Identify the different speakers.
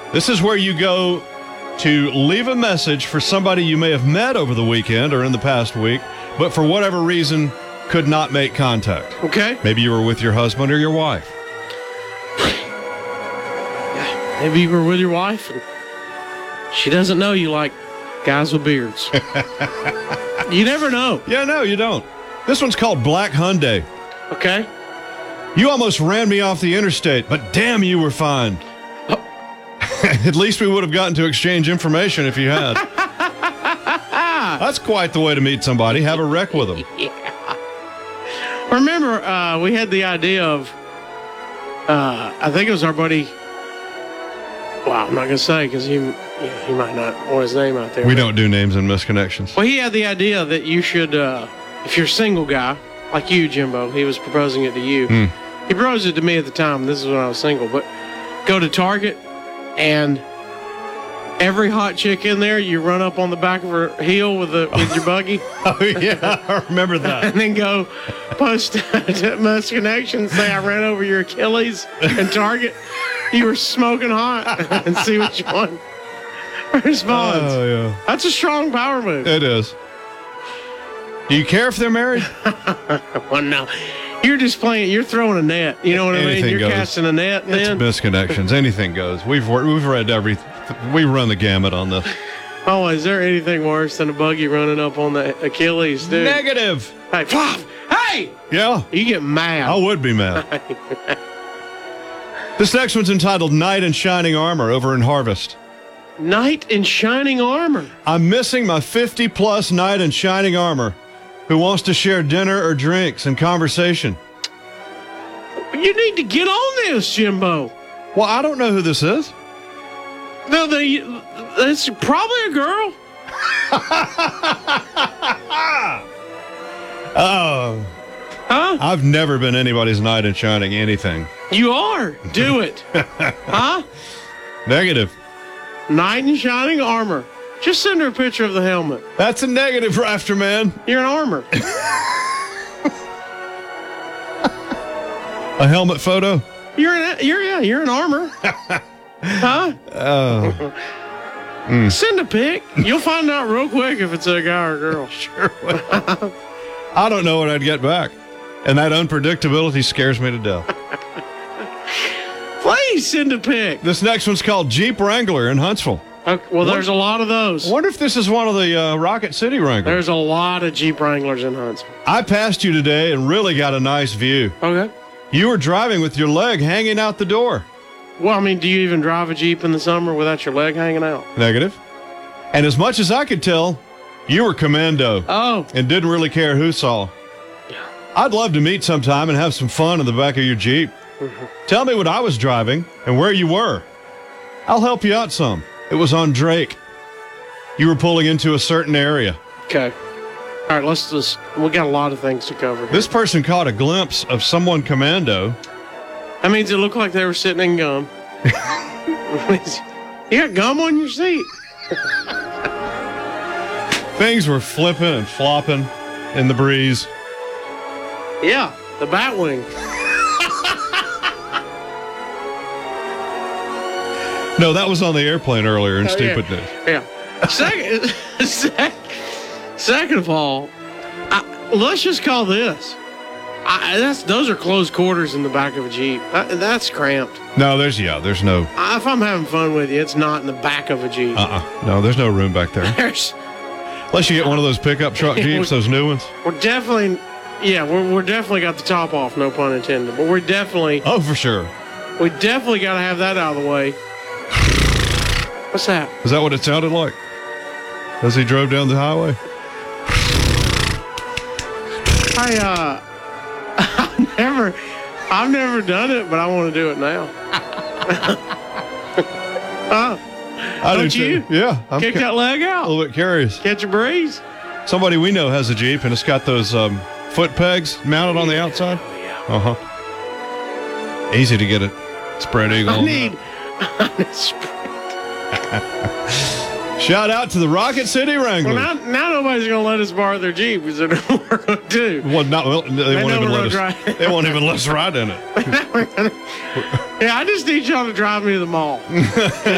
Speaker 1: This is where you go to leave a message for somebody you may have met over the weekend or in the past week, but for whatever reason could not make contact.
Speaker 2: Okay.
Speaker 1: Maybe you were with your husband or your wife.
Speaker 2: Maybe you were with your wife and she doesn't know you like guys with beards. You never know.
Speaker 1: Yeah, no, you don't. This one's called Black Hyundai.
Speaker 2: Okay.
Speaker 1: You almost ran me off the interstate, but damn, you were fine. Oh. At least we would have gotten to exchange information if you had. That's quite the way to meet somebody. Have a wreck with them.
Speaker 2: Yeah. Remember, we had the idea of, I think it was our buddy. Well, I'm not going to say because he might not want his name out there.
Speaker 1: We don't do names and misconnections.
Speaker 2: Well, he had the idea that you should, if you're a single guy, like you, Jimbo, he was proposing it to you. He proposed it to me at the time. This is when I was single. But go to Target and every hot chick in there, you run up on the back of her heel with your buggy.
Speaker 1: Oh, yeah, I remember that.
Speaker 2: And then go post to Most Connections, say I ran over your Achilles in Target. You were smoking hot and see which one responds.
Speaker 1: Oh, yeah.
Speaker 2: That's a strong power move.
Speaker 1: It is. Do you care if they're married?
Speaker 2: Well, no. You're just playing. You're throwing a net. You know what I mean? You're
Speaker 1: goes.
Speaker 2: casting a net.
Speaker 1: It's
Speaker 2: then
Speaker 1: misconnections. Anything goes. We've read we run the gamut on this.
Speaker 2: Oh, is there anything worse than a buggy running up on the Achilles, dude?
Speaker 1: Negative.
Speaker 2: Hey, flop. Hey.
Speaker 1: Yeah.
Speaker 2: You get mad.
Speaker 1: I would be mad. This next one's entitled Knight in Shining Armor over in Harvest.
Speaker 2: Knight in Shining Armor.
Speaker 1: I'm missing my 50-plus knight in shining armor who wants to share dinner or drinks and conversation.
Speaker 2: You need to get on this, Jimbo.
Speaker 1: Well, I don't know who this is.
Speaker 2: No, it's probably a girl.
Speaker 1: Oh.
Speaker 2: Huh?
Speaker 1: I've never been anybody's knight in shining anything.
Speaker 2: You are. Do it. Huh?
Speaker 1: Negative.
Speaker 2: Knight in Shining Armor. Just send her a picture of the helmet.
Speaker 1: That's a negative, Rafter Man.
Speaker 2: You're in armor.
Speaker 1: A helmet photo?
Speaker 2: You're in armor. Huh?
Speaker 1: Oh.
Speaker 2: Send a pic. You'll find out real quick if it's a guy or a girl.
Speaker 1: Sure will. I don't know what I'd get back. And that unpredictability scares me to death.
Speaker 2: Please send a pic.
Speaker 1: This next one's called Jeep Wrangler in Huntsville.
Speaker 2: Okay, well, there's a lot of those.
Speaker 1: I wonder if this is one of the Rocket City Wranglers.
Speaker 2: There's a lot of Jeep Wranglers in Huntsville.
Speaker 1: I passed you today and really got a nice view.
Speaker 2: Okay.
Speaker 1: You were driving with your leg hanging out the door.
Speaker 2: Well, I mean, do you even drive a Jeep in the summer without your leg hanging out?
Speaker 1: Negative. And as much as I could tell, you were commando.
Speaker 2: Oh.
Speaker 1: And didn't really care who saw.
Speaker 2: Yeah.
Speaker 1: I'd love to meet sometime and have some fun in the back of your Jeep.
Speaker 2: Mm-hmm.
Speaker 1: Tell me what I was driving and where you were. I'll help you out some. It was on Drake. You were pulling into a certain area.
Speaker 2: Okay. All right, we got a lot of things to cover here.
Speaker 1: This person caught a glimpse of someone commando.
Speaker 2: That means it looked like they were sitting in gum. You got gum on your seat.
Speaker 1: Things were flipping and flopping in the breeze.
Speaker 2: Yeah, the Batwing.
Speaker 1: No, that was on the airplane earlier in Stupid News.
Speaker 2: Yeah. Second of all, let's just call this. Those are close quarters in the back of a Jeep. That's cramped.
Speaker 1: No, there's no.
Speaker 2: If I'm having fun with you, it's not in the back of a Jeep.
Speaker 1: No, there's no room back there. Unless you get one of those pickup truck Jeeps, those new ones.
Speaker 2: We're definitely got the top off, no pun intended. But we're definitely.
Speaker 1: Oh, for sure.
Speaker 2: We definitely got to have that out of the way. What's that?
Speaker 1: Is that what it sounded like as he drove down the highway?
Speaker 2: I've never done it, but I want to do it now. Don't you?
Speaker 1: Yeah.
Speaker 2: Kick that leg out.
Speaker 1: A little bit curious.
Speaker 2: Catch a breeze.
Speaker 1: Somebody we know has a Jeep, and it's got those foot pegs mounted on the outside.
Speaker 2: Yeah.
Speaker 1: Easy to get it. Spread eagle.
Speaker 2: I need spread.
Speaker 1: Shout out to the Rocket City Wrangler.
Speaker 2: Well, now nobody's going to let us borrow their Jeep because they know what we're going to do.
Speaker 1: Well, they won't even let us. They won't even let us ride in it.
Speaker 2: Yeah, I just need y'all to drive me to the mall.